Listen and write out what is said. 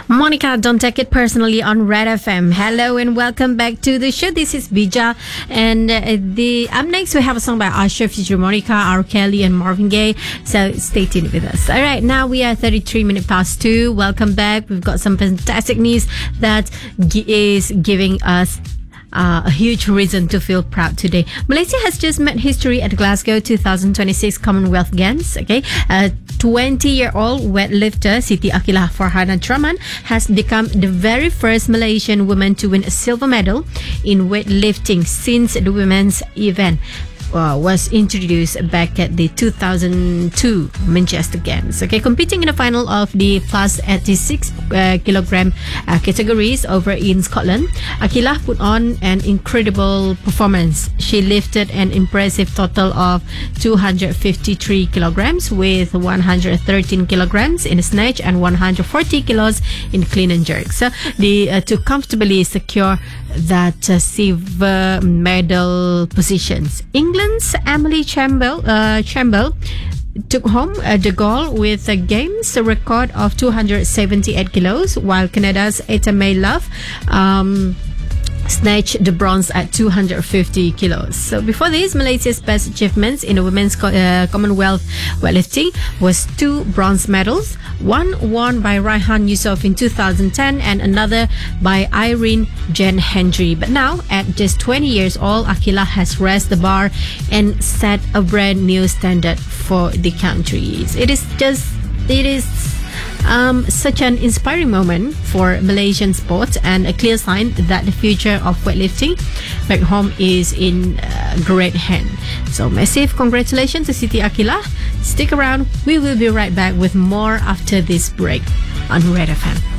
Monica, don't take it personally on Red FM. Hello and welcome back to the show. This is Bija, and up next we have a song by Usher featuring Monica, R. Kelly, and Marvin Gaye. So stay tuned with us. All right, now we are 33 minutes past 2. Welcome back. We've got some fantastic news that is giving us a huge reason to feel proud today. Malaysia has just made history at Glasgow 2026 Commonwealth Games. 20-year-old weightlifter Siti Akilah Farhana Draman has become the very first Malaysian woman to win a silver medal in weightlifting since the women's event was introduced back at the 2002 Manchester Games. Competing in the final of the plus 86 kilogram categories over in Scotland, Akilah put on an incredible performance. She lifted an impressive total of 253 kilograms with 113 kilograms in snatch and 140 kilos in clean and jerk. So to comfortably secure that silver medal positions. England's Emily Chamberlain took home the gold with a games record of 278 kilos, while Canada's Etta May Love snatched the bronze at 250 kilos. So before this, Malaysia's best achievements in the women's Commonwealth weightlifting was 2 bronze medals, one won by Raihan Yusof in 2010 and another by Irene Jen Hendry. But now, at just 20 years old, Akilah has raised the bar and set a brand new standard for the countries. It is such an inspiring moment for Malaysian sports and a clear sign that the future of weightlifting back home is in great hand. So massive congratulations to Siti Akilah. Stick around, we will be right back with more after this break on Red FM.